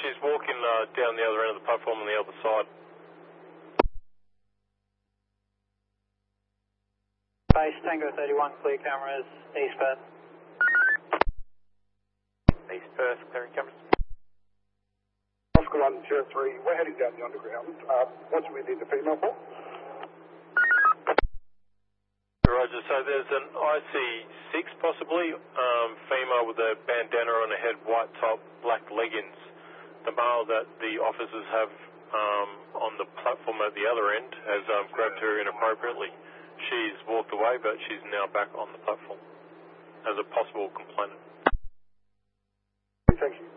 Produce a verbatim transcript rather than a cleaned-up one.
she's walking uh, down the other end of the platform on the other side. Base Tango thirty-one, clear cameras, East Perth. East Perth, clearing cameras. Oscar one zero three, we're heading down the underground. Uh, what do we need the female for? Roger, so there's an I C six possibly, um, female with a bandana on her head, white top, black leggings. The male that the officers have um, on the platform at the other end has um, grabbed her inappropriately. She's walked away, but she's now back on the platform as a possible complainant. Thank you.